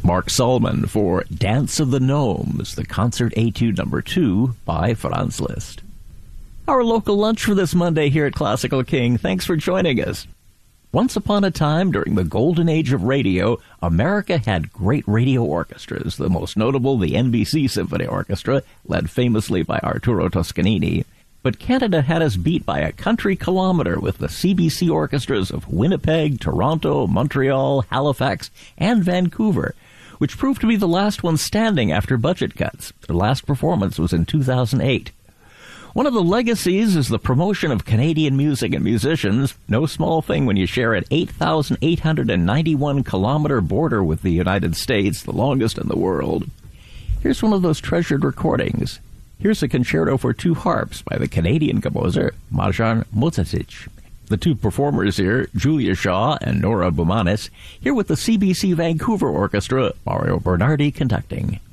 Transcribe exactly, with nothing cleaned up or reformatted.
Mark Solman for Dance of the Gnomes, the Concert Etude Number two by Franz Liszt. Our local lunch for this Monday here at Classical King. Thanks for joining us. Once upon a time, during the golden age of radio, America had great radio orchestras, the most notable the N B C Symphony Orchestra, led famously by Arturo Toscanini. But Canada had us beat by a country kilometer with the C B C orchestras of Winnipeg, Toronto, Montreal, Halifax, and Vancouver, which proved to be the last one standing after budget cuts. Their last performance was in two thousand eight. One of the legacies is the promotion of Canadian music and musicians. No small thing when you share an eight thousand eight hundred ninety-one kilometer border with the United States, the longest in the world. Here's one of those treasured recordings. Here's a concerto for two harps by the Canadian composer Marjan Mozacic. The two performers here, Julia Shaw and Nora Bumanis, here with the C B C Vancouver Orchestra, Mario Bernardi conducting.